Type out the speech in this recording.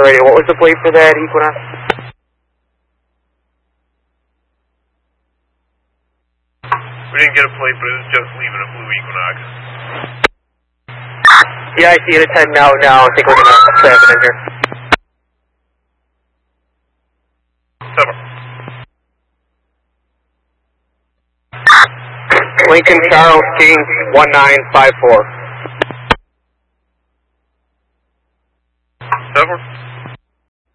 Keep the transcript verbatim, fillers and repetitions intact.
radio. What was the plate for that Equinox? We didn't get a plate, but it was just leaving a blue Equinox. Yeah, I see it. It's heading out now. I think we're going to trap it in here. Seven. Lincoln Charles King one nine five four. Seven.